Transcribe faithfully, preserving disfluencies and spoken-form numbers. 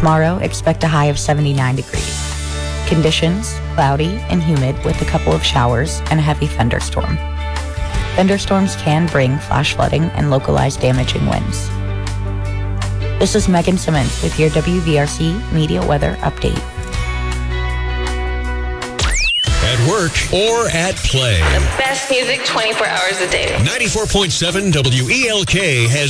Tomorrow, expect a high of seventy-nine degrees. Conditions, cloudy and humid with a couple of showers and a heavy thunderstorm. Thunderstorms can bring flash flooding and localized damaging winds. This is Megan Simmons with your W V R C Media Weather Update. At work or at play. The best music twenty-four hours a day. ninety-four point seven W E L K has